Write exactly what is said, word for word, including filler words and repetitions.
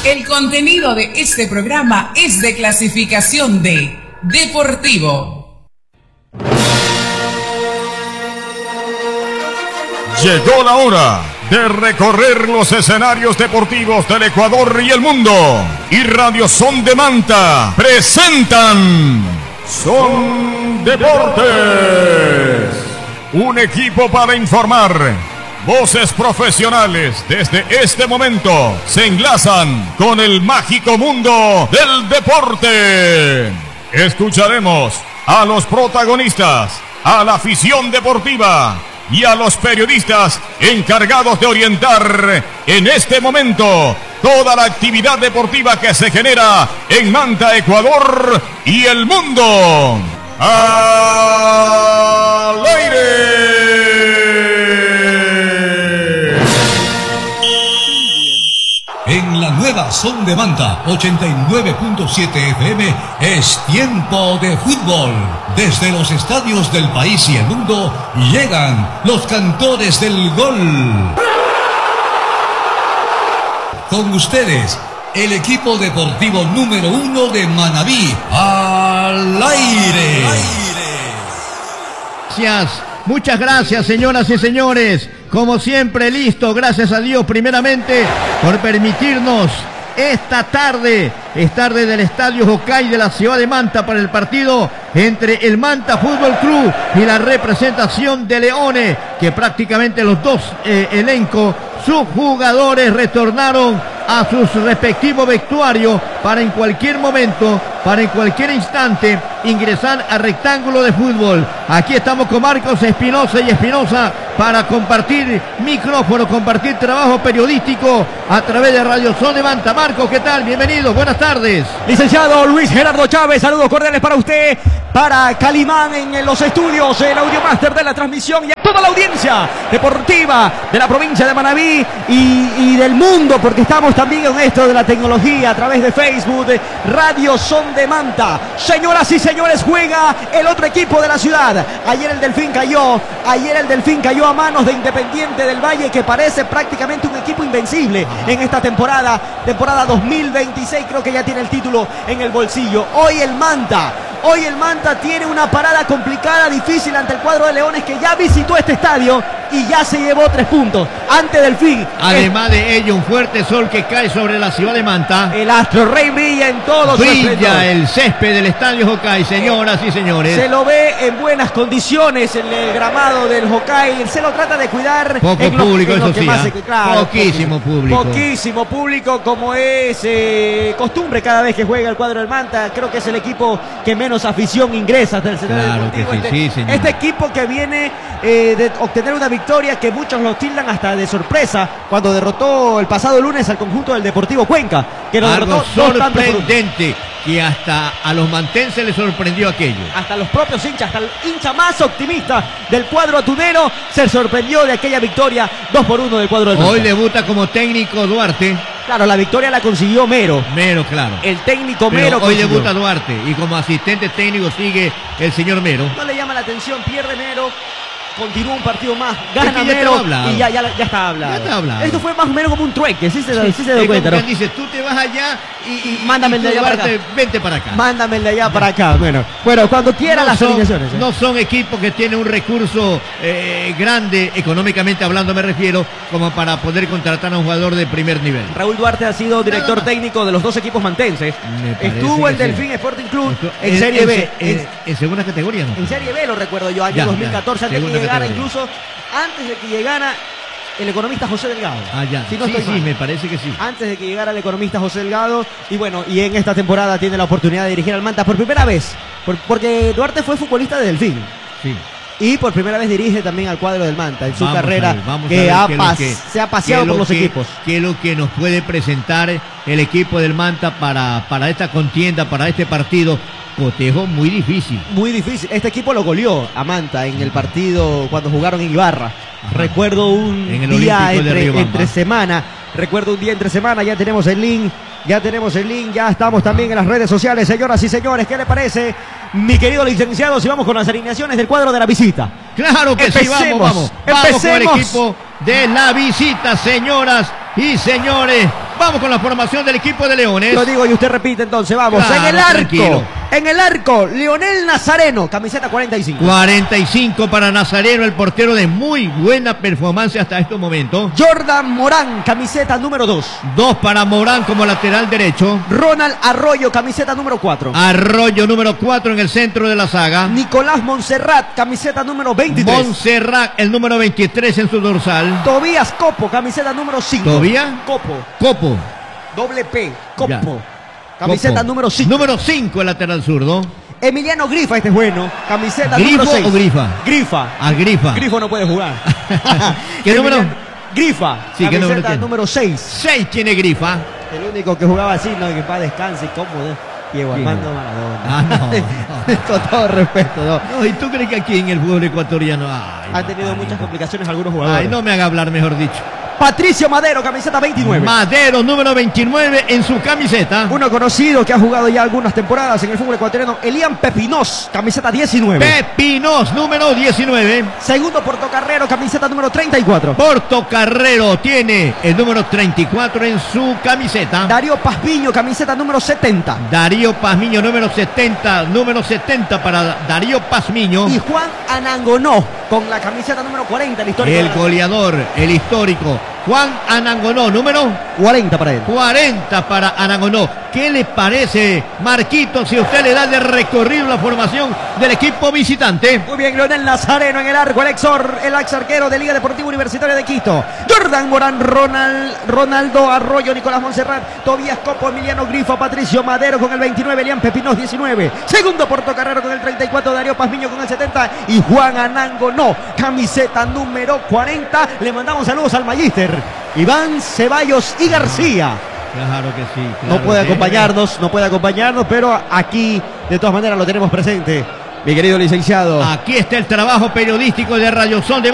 El contenido de este programa es de clasificación D, deportivo. Llegó la hora de recorrer los escenarios deportivos del Ecuador y el mundo. Y Radio Son de Manta presentan Son Deportes. Un equipo para informar. Voces profesionales desde este momento se enlazan con el mágico mundo del deporte. Escucharemos a los protagonistas, a la afición deportiva y a los periodistas encargados de orientar en este momento toda la actividad deportiva que se genera en Manta, Ecuador y el mundo. ¡Al aire! En la nueva Son de Manta, ochenta y nueve punto siete F M, es tiempo de fútbol. Desde los estadios del país y el mundo, llegan los cantores del gol. Con ustedes, el equipo deportivo número uno de Manabí, al aire. Gracias, muchas gracias, señoras y señores. Como siempre, listo, gracias a Dios primeramente por permitirnos esta tarde, es tarde del Estadio Jocay de la ciudad de Manta para el partido entre el Manta Fútbol Club y la representación de Leones, que prácticamente los dos eh, elencos, sus jugadores retornaron a sus respectivos vestuarios para en cualquier momento, para en cualquier instante ingresar al rectángulo de fútbol. Aquí estamos con Marcos Espinosa y Espinosa para compartir micrófono, compartir trabajo periodístico a través de Radio Son de Manta. Marcos, ¿qué tal? Bienvenido, buenas tardes. Licenciado Luis Gerardo Chávez, saludos cordiales para usted, para Calimán en los estudios, el audiomaster de la transmisión y a toda la audiencia deportiva de la provincia de Manabí y, y del mundo, porque estamos también en esto de la tecnología a través de Facebook, de Radio Son de Manta. Señoras y señores, juega el otro equipo de la ciudad. Ayer el Delfín cayó, ayer el Delfín cayó a manos de Independiente del Valle, que parece prácticamente un equipo invencible en esta temporada, temporada dos mil veintiséis, creo que ya tiene el título en el bolsillo. Hoy el Manta, hoy el Manta tiene una parada complicada, difícil ante el cuadro de Leones, que ya visitó este estadio y ya se llevó tres puntos ante Delfín. Además de ello, un fuerte sol que cae sobre la ciudad de Manta. El Astro Rey brilla en todo su esplendor. Brilla el césped del Estadio Jocay, señoras y señores. Se lo ve en buenas condiciones en el gramado del Jocay. Se lo trata de cuidar. Poco en lo, público, en lo eso que sí. Más ¿eh? se, claro, poquísimo público. Poquísimo público, como es eh, costumbre cada vez que juega el cuadro del Manta. Creo que es el equipo que menos afición ingresa hasta el escenario claro deportivo. Que sí, este, sí, señor. este equipo que viene eh, de obtener una victoria que muchos lo tildan hasta de sorpresa cuando derrotó el pasado lunes al conjunto del Deportivo Cuenca, que lo algo derrotó dos tantos por uno. Sorprendente, que hasta a los mantenses les sorprendió aquello. Hasta los propios hinchas, hasta el hincha más optimista del cuadro atunero se sorprendió de aquella victoria dos por uno del cuadro del Manta. Hoy debuta como técnico Duarte. Claro, la victoria la consiguió Mero. Mero, claro. El técnico Pero Mero hoy consiguió. debuta Duarte y como asistente técnico sigue el señor Mero. No le llama la atención, pierde Mero. Continúa un partido más, gana es que ya Mero y ya, ya, ya está hablado. Ya está hablado. Esto fue más o menos como un trueque, sí se, Sí, sí se dio es cuenta, como ¿no? quien dice, tú te vas allá y, y Mándame y el de tú, allá para Duarte, acá. vente para acá. Mándame el de allá para acá. Bueno, bueno, cuando quiera no las son, alineaciones. ¿eh? No son equipos que tienen un recurso eh, grande, económicamente hablando me refiero, como para poder contratar a un jugador de primer nivel. Raúl Duarte ha sido director técnico de los dos equipos mantenses. Estuvo en Delfín sí. Sporting Club Esto, en, en Serie en, B. En, en, en segunda categoría, ¿no? En Serie B lo recuerdo yo, año ya, dos mil catorce, ya, antes de que llegara categoría. Incluso antes de que llegara el economista José Delgado. Ah, ya. Si no sí, estoy sí, mal. me parece que sí. Antes de que llegara el economista José Delgado. Y bueno, y en esta temporada tiene la oportunidad de dirigir al Manta por primera vez. Por, porque Duarte fue futbolista de Delfín. Sí. Y por primera vez dirige también al cuadro del Manta en su vamos carrera a ver, vamos que, a ha ver pas que, se ha paseado por los que, equipos. ¿Qué es lo que nos puede presentar el equipo del Manta para, para esta contienda, para este partido? Cotejo muy difícil. Muy difícil. Este equipo lo goleó a Manta en el partido cuando jugaron en Ibarra. Ajá. Recuerdo un en el día entre, entre semana. Recuerdo un día entre semana. Ya tenemos el link. Ya tenemos el link. Ya estamos también en las redes sociales. Señoras y señores, ¿qué le parece, mi querido licenciado? Si vamos con las alineaciones del cuadro de la visita. Claro que Empecemos, sí, vamos, vamos. Empecemos. Vamos con el equipo de la visita, señoras y señores. Vamos con la formación del equipo de Leones. Lo digo y usted repite entonces, vamos. Claro, en el arco, tranquilo. en el arco, Leonel Nazareno, camiseta cuarenta y cinco. cuarenta y cinco para Nazareno, el portero de muy buena performance hasta estos momentos. Jordan Morán, camiseta número dos. Dos para Morán como lateral derecho. Ronald Arroyo, camiseta número cuatro. Arroyo número cuatro en el centro de la saga. Nicolás Montserrat, camiseta número veintitrés. Montserrat, el número veintitrés en su dorsal. Tobías Copo, camiseta número cinco. ¿Tobías? Copo. Copo. Doble P, Copo. Ya. Camiseta Copo. número cinco. Número cinco, el lateral zurdo. Emiliano Grifa, este es bueno. Camiseta ¿Grifo número seis. o Grifa? Grifa. A Grifa. Grifo no puede jugar. ¿Qué número? Grifa. Sí, ¿qué número tiene? número seis. seis tiene Grifa. El único que jugaba así, no, que para descanse y cómodo. Diego ¿Quién? Armando Maradona. Ah, no. Con todo respeto, no. No, ¿y tú crees que aquí en el fútbol ecuatoriano ay, Han tenido papá, muchas no. complicaciones algunos jugadores. Ay, no me haga hablar, mejor dicho. Patricio Madero, camiseta veintinueve. Madero, número veintinueve en su camiseta. Uno conocido que ha jugado ya algunas temporadas en el fútbol ecuatoriano, Elian Pepinos, camiseta diecinueve. Pepinos, número diecinueve. Segundo Portocarrero, camiseta número treinta y cuatro. Portocarrero tiene el número treinta y cuatro en su camiseta. Darío Pazmiño, camiseta número setenta. Darío Pazmiño, número setenta. Número setenta para Darío Pazmiño. Y Juan Anangonó, con la camiseta número cuarenta, el histórico. El goleador, el histórico. Juan Anangonó, número cuarenta para él. cuarenta para Anangonó. ¿Qué le parece, Marquito, si usted le da de recorrido la formación del equipo visitante? Muy bien, Leonel Nazareno en el arco, el ex, el ex arquero de Liga Deportiva Universitaria de Quito. Jordan Morán, Ronald, Ronaldo Arroyo, Nicolás Montserrat, Tobías Copo, Emiliano Grifa, Patricio Madero con el veintinueve, Elian Pepinos diecinueve. Segundo Portocarrero con el treinta y cuatro, Darío Pazmiño con el setenta y Juan Anangonó, camiseta número cuarenta. Le mandamos saludos al magíster Iván Ceballos y García. Claro que sí. Claro, No puede sí. acompañarnos, no puede acompañarnos, pero aquí de todas maneras lo tenemos presente, mi querido licenciado. Aquí está el trabajo periodístico de Radio Son de